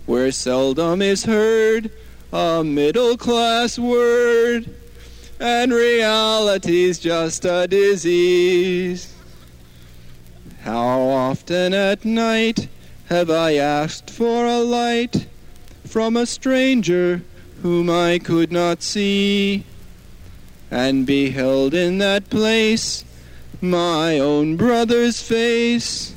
where seldom is heard a middle-class word, and reality's just a disease. How often at night have I asked for a light from a stranger whom I could not see, and beheld in that place my own brother's face.